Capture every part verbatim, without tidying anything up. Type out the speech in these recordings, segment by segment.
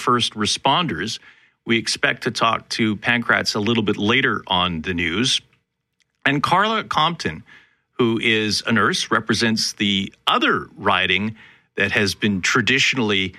first responders. We expect to talk to Pankratz a little bit later on the news. And Carla Compton, who is a nurse, represents the other riding that has been traditionally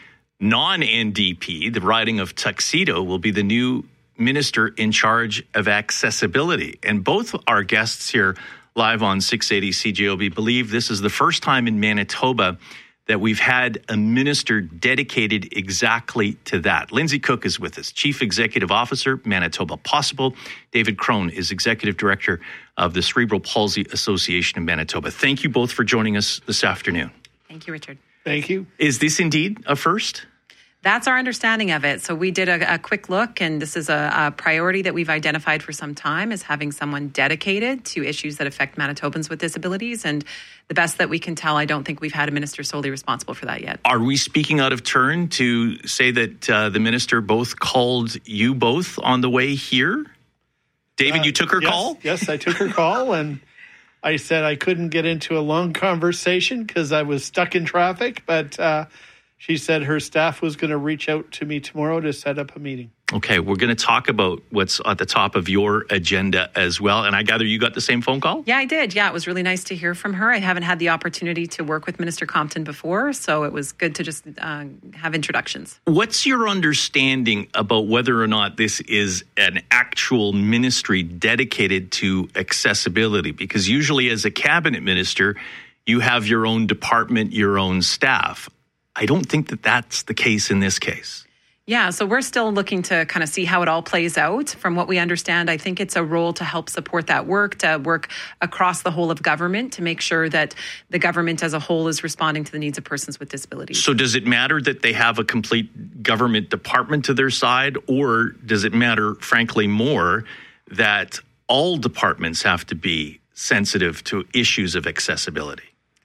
non-N D P. The riding of Tuxedo will be the new minister in charge of accessibility. And both our guests here live on six eighty C J O B believe this is the first time in Manitoba that we've had a minister dedicated exactly to that. Lindsay Cook is with us, Chief Executive Officer, Manitoba Possible. David Crone is Executive Director of the Cerebral Palsy Association in Manitoba. Thank you both for joining us this afternoon. Thank you, Richard. Thank you. Is this indeed a first? That's our understanding of it. So we did a, a quick look, and this is a, a priority that we've identified for some time, is having someone dedicated to issues that affect Manitobans with disabilities. And the best that we can tell, I don't think we've had a minister solely responsible for that yet. Are we speaking out of turn to say that uh, the minister both called you both on the way here? David, uh, you took her yes, call? Yes, I took her call, and I said I couldn't get into a long conversation because I was stuck in traffic, but uh, she said her staff was going to reach out to me tomorrow to set up a meeting. Okay, we're going to talk about what's at the top of your agenda as well. And I gather you got the same phone call? Yeah, I did. Yeah, it was really nice to hear from her. I haven't had the opportunity to work with Minister Compton before, so it was good to just uh, have introductions. What's your understanding about whether or not this is an actual ministry dedicated to accessibility? Because usually as a cabinet minister, you have your own department, your own staff. I don't think that that's the case in this case. Yeah, so we're still looking to kind of see how it all plays out. From what we understand, I think it's a role to help support that work, to work across the whole of government to make sure that the government as a whole is responding to the needs of persons with disabilities. So does it matter that they have a complete government department to their side, or does it matter, frankly, more that all departments have to be sensitive to issues of accessibility?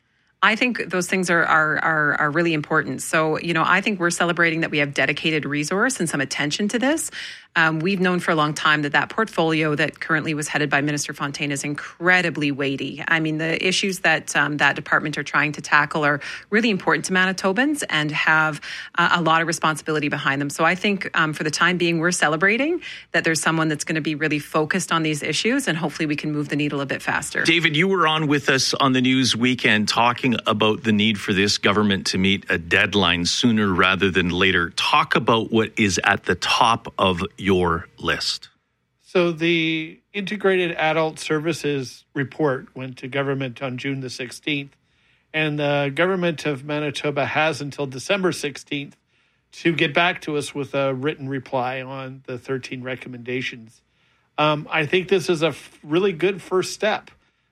I think those things are, are are are really important. So, you know, I think we're celebrating that we have dedicated resource and some attention to this. Um, we've known for a long time that that portfolio that currently was headed by Minister Fontaine is incredibly weighty. I mean, the issues that um, that department are trying to tackle are really important to Manitobans and have uh, a lot of responsibility behind them. So I think um, for the time being, we're celebrating that there's someone that's going to be really focused on these issues, and hopefully we can move the needle a bit faster. David, you were on with us on the news weekend talking about the need for this government to meet a deadline sooner rather than later. Talk about what is at the top of your list. So the Integrated Adult Services report went to government on June the sixteenth, and the government of Manitoba has until December sixteenth to get back to us with a written reply on the thirteen recommendations. Um, I think this is a f- really good first step.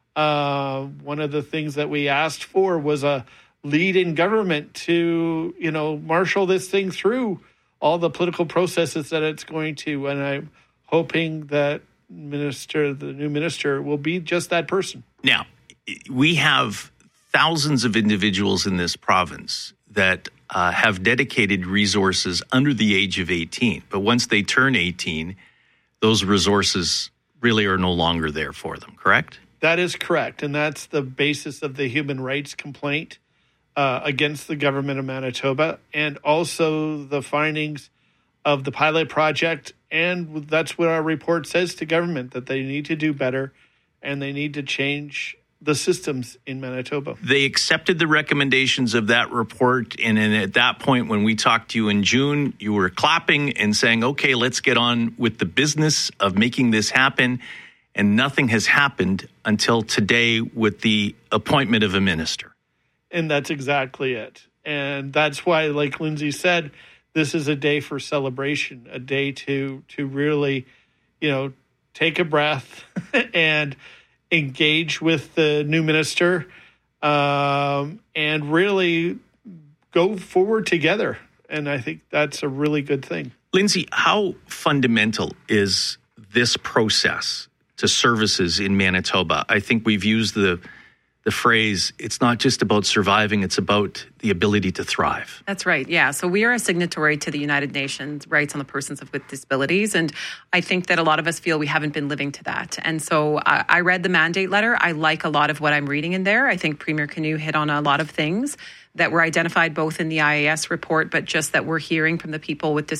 Uh, one of the things that we asked for was a lead in government to, you know, marshal this thing through all the political processes that it's going to. And I'm hoping that minister, the new minister, will be just that person. Now, we have thousands of individuals in this province that uh, have dedicated resources under the age of eighteen. But once they turn eighteen, those resources really are no longer there for them, correct? That is correct. And that's the basis of the human rights complaint uh, against the government of Manitoba, and also the findings of the pilot project. And that's what our report says to government, that they need to do better and they need to change the systems in Manitoba. They accepted the recommendations of that report. And then at that point, when we talked to you in June, you were clapping and saying, okay, let's get on with the business of making this happen. And nothing has happened until today with the appointment of a minister. And that's exactly it. And that's why, like Lindsay said, this is a day for celebration, a day to to really, you know, take a breath and engage with the new minister um, and really go forward together. And I think that's a really good thing. Lindsay, how fundamental is this process to services in Manitoba? I think we've used the the phrase, it's not just about surviving, it's about the ability to thrive. That's right, yeah. So we are a signatory to the United Nations Rights on the Persons with Disabilities, and I think that a lot of us feel we haven't been living to that. And so I, I read the mandate letter. I like a lot of what I'm reading in there. I think Premier Canoe hit on a lot of things that were identified both in the I A S report, but just that we're hearing from the people with disabilities